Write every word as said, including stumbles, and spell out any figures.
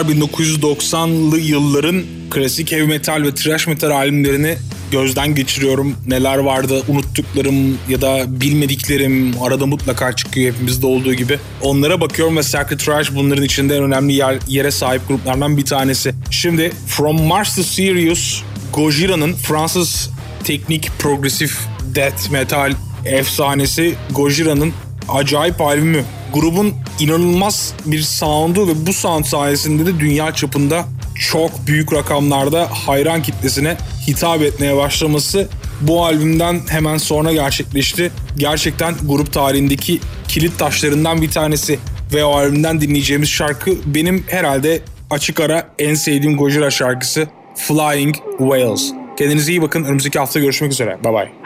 bin dokuz yüz doksanlı yılların klasik heavy metal ve thrash metal albümlerini gözden geçiriyorum. Neler vardı, unuttuklarım ya da bilmediklerim arada mutlaka çıkıyor, hepimizde olduğu gibi. Onlara bakıyorum ve Sacred Trash bunların içinde en önemli yer, yere sahip gruplardan bir tanesi. Şimdi From Mars to Sirius, Gojira'nın Fransız teknik progresif death metal efsanesi Gojira'nın acayip albümü. Grubun inanılmaz bir sound'u ve bu sound sayesinde de dünya çapında çok büyük rakamlarda hayran kitlesine hitap etmeye başlaması bu albümden hemen sonra gerçekleşti. Gerçekten grup tarihindeki kilit taşlarından bir tanesi ve o albümden dinleyeceğimiz şarkı benim herhalde açık ara en sevdiğim Gojira şarkısı Flying Whales. Kendinize iyi bakın. Önümüzdeki hafta görüşmek üzere. Bye bye.